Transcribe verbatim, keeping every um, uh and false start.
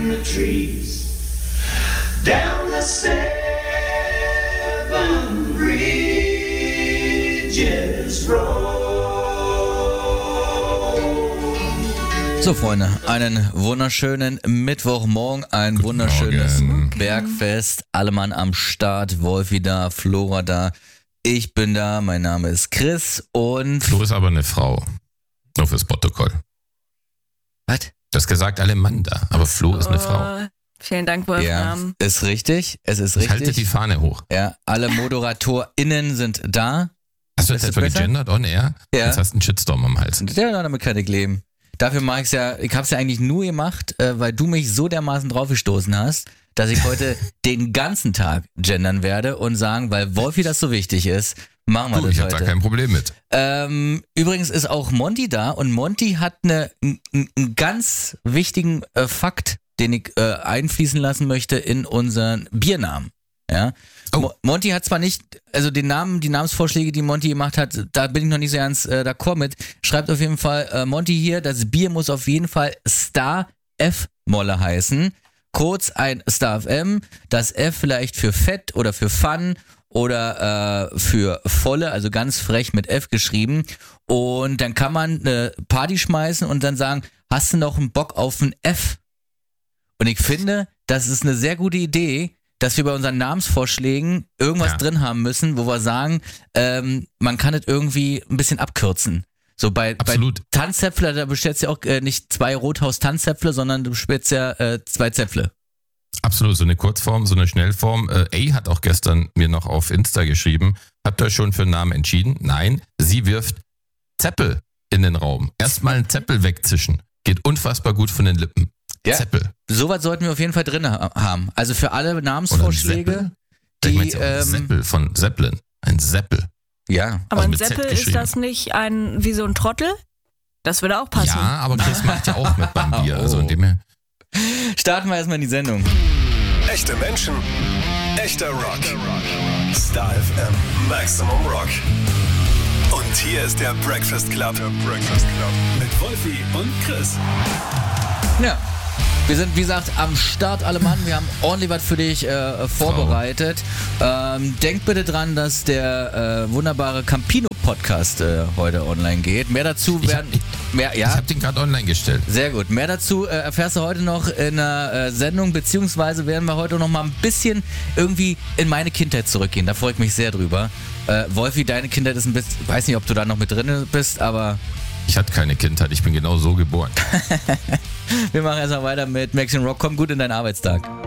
in the trees, down the seven bridges road. So, Freunde, einen wunderschönen Mittwochmorgen, ein Guten wunderschönes Morgen. Bergfest. Alle Mann am Start, Wolfi da, Flora da, ich bin da, mein Name ist Chris und... Flo ist aber eine Frau. Nur fürs Protokoll. Was? Du hast gesagt, alle Mann da, aber Flo ist eine Frau. Oh, vielen Dank, Ja, Wolfram. ist richtig, es ist Ich halte die richtig. Fahne hoch. Ja, alle ModeratorInnen sind da. Hast du Ist jetzt das etwa besser? gegendert on air? Ja. Jetzt hast du einen Shitstorm am Hals. Ja, damit kann ich leben. Dafür mache ich es ja, ich habe es ja eigentlich nur gemacht, äh, weil du mich so dermaßen draufgestoßen hast, dass ich heute den ganzen Tag gendern werde und sagen, weil Wolfi das so wichtig ist, machen wir Du, das ich habe da heute. kein Problem mit. Ähm, übrigens ist auch Monty da und Monty hat eine, einen ganz wichtigen äh, Fakt, den ich äh, einfließen lassen möchte in unseren Biernamen. Ja. Oh. Mo- Monty hat zwar nicht, also den Namen, die Namensvorschläge, die Monty gemacht hat, da bin ich noch nicht so ganz äh, d'accord mit. Schreibt auf jeden Fall äh, Monty hier, das Bier muss auf jeden Fall Star F Molle heißen. Kurz ein Star F M, das F vielleicht für Fett oder für Fun oder äh, für Volle, also ganz frech mit F geschrieben. Und dann kann man eine Party schmeißen und dann sagen, hast du noch einen Bock auf ein F? Und ich finde, das ist eine sehr gute Idee, dass wir bei unseren Namensvorschlägen irgendwas Ja. drin haben müssen, wo wir sagen, ähm, man kann es irgendwie ein bisschen abkürzen. So bei, bei Absolut. Tanzzäpfle, da bestellst du ja auch äh, nicht zwei Rothaus-Tanzzäpfle, sondern du bestellst ja äh, zwei Zäpfle. Absolut, so eine Kurzform, so eine Schnellform. Äh, A hat auch gestern mir noch auf Insta geschrieben, habt ihr euch schon für einen Namen entschieden? Nein, sie wirft Zeppel in den Raum. Erstmal einen Zeppel wegzischen. Geht unfassbar gut von den Lippen. Ja. Zeppel. Sowas sollten wir auf jeden Fall drin ha- haben. Also für alle Oder ein Namensvorschläge, Seppel. Ich die, meine ja auch ähm, Seppel von Zeppelin. Ein Seppel. ja, Aber also ein mit Z Seppel, ist geschrieben. das nicht ein wie so ein Trottel? Das würde auch passen. Ja, aber Chris macht ja auch mit beim Bier. Also in dem her. starten wir erstmal in die Sendung. Echte Menschen, echter Rock. Star F M, Maximum Rock. Und hier ist der Breakfast Club. Der Breakfast Club. Mit Wolfi und Chris. Ja, wir sind wie gesagt am Start, alle Mann. Wir haben ordentlich was für dich äh, vorbereitet. Ähm, denk bitte dran, dass der äh, wunderbare Campino-Podcast äh, heute online geht. Mehr dazu Ich werden... hab- mehr, Ich ja, habe den gerade online gestellt. sehr gut. Mehr dazu äh, erfährst du heute noch in einer äh, Sendung, beziehungsweise werden wir heute noch mal ein bisschen irgendwie in meine Kindheit zurückgehen. Da freue ich mich sehr drüber. Äh, Wolfi, deine Kindheit ist ein bisschen... Ich weiß nicht, ob du da noch mit drin bist, aber... Ich hatte keine Kindheit, ich bin genau so geboren. Wir machen erstmal weiter mit Maximum Rock. Komm gut in deinen Arbeitstag.